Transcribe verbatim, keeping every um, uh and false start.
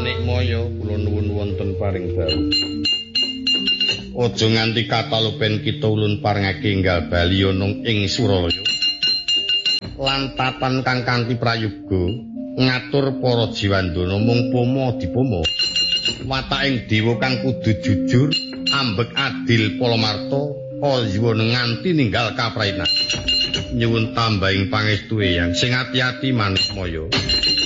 Manikmaya kula nuwun wonten paring dawuh. Aja nganti katalupen kita ulun parengake enggal bali ana ing Suralaya. Lan tatan kang kanthi prayoga ngatur para jiwandana mung pomo dipomo. Wataking dewa kang kudu jujur, ambek adil palamarta, kaya nganti ninggal kaprainan. Nyuwun tambahing pangestu Eyang sing ati-ati Manikmaya.